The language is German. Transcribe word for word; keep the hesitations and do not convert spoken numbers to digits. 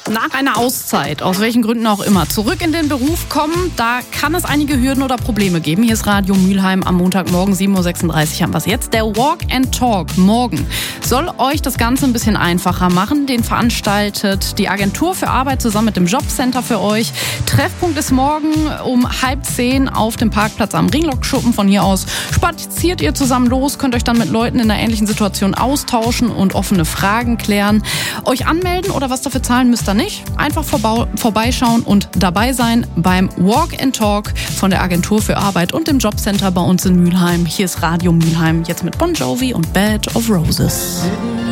Nach einer Auszeit, aus welchen Gründen auch immer, zurück in den Beruf kommen, da kann es einige Hürden oder Probleme geben. Hier ist Radio Mülheim am Montagmorgen, sieben Uhr sechsunddreißig haben wir es jetzt. Der Walk and Talk morgen soll euch das Ganze ein bisschen einfacher machen. Den veranstaltet die Agentur für Arbeit zusammen mit dem Jobcenter für euch. Treffpunkt ist morgen um halb zehn auf dem Parkplatz am Ringlockschuppen. Von hier aus spaziert ihr zusammen los, könnt euch dann mit Leuten in einer ähnlichen Situation austauschen und offene Fragen klären. Euch anmelden oder was dafür zahlen müsst ihr nicht. Einfach vorbei, vorbeischauen und dabei sein beim Walk and Talk von der Agentur für Arbeit und dem Jobcenter bei uns in Mülheim. Hier ist Radio Mülheim, jetzt mit Bon Jovi und Bed of Roses.